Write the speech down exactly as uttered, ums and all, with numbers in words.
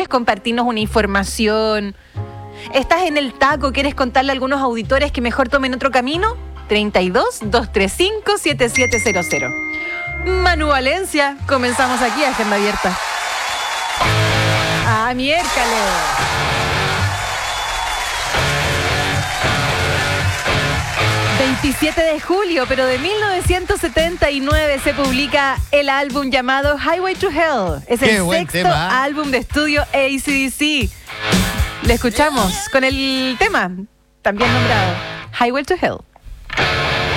¿Quieres compartirnos una información? ¿Estás en el taco? ¿Quieres contarle a algunos auditores que mejor tomen otro camino? treinta y dos, doscientos treinta y cinco, setenta y siete cero cero. Manu Valencia, comenzamos aquí, agenda abierta. Ah, miércale. veintisiete de julio, pero de mil novecientos setenta y nueve se publica el álbum llamado Highway to Hell. Es Qué el buen sexto tema. álbum de estudio A C D C. Le escuchamos con el tema también nombrado Highway to Hell.